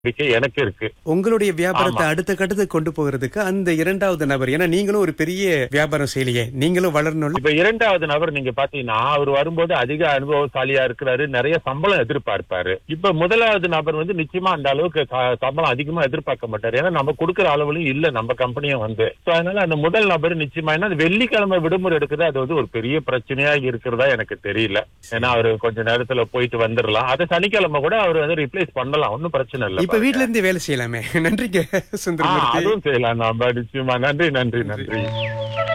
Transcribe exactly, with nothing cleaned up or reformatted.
நம்பிக்கை எனக்கு இருக்கு. உங்களுடைய வியாபாரத்தை ஆமா. அடுத்த கட்டத்துக்கு கொண்டு போகிறதுக்கு அந்த இரண்டாவது நபர், ஏன்னா நீங்களும் ஒரு பெரிய வியாபாரம் செய்யலையே, நீங்களும் வளரணும். இப்ப இரண்டாவது நபர் நீங்க பாத்தீங்கன்னா அவர் வரும்போது அதிக அனுபவசாலியா இருக்கிறாரு, நிறைய சம்பளம் எதிர்பார்ப்பாரு. இப்ப முதலாவது நபர் வந்து நிச்சயமா அந்த அளவுக்கு ச- சம்பளம் அதிகமா எதிர்பார்க்க மாட்டாரு. ஏன்னா நம்ம கொடுக்கிற அளவுலயும் இல்ல நம்ம கம்பெனியும் வந்து. So, அதனால அந்த முதல் நபர் நிச்சயமா ஏன்னா அது வெள்ளிக்கிழமை விடுமுறை எடுக்குது, அது வந்து ஒரு பெரிய பிரச்சனையா இருக்கிறதா எனக்கு தெரியல. ஏன்னா அவரு கொஞ்ச நேரத்துல போயிட்டு வந்துடலாம். அதை சனிக்கிழமை கூட அவர் வந்து ரிப்ளேஸ் பண்ணலாம், ஒன்னும் பிரச்சனை இல்ல. இப்ப வீட்ல இருந்தே வேலை செய்யலாமே. நன்றிங்க ஆ, சுந்தரமூர்த்தி. அதுவும் செய்யலாம். நம்ம நிச்சயமா. நன்றி நன்றி நன்றி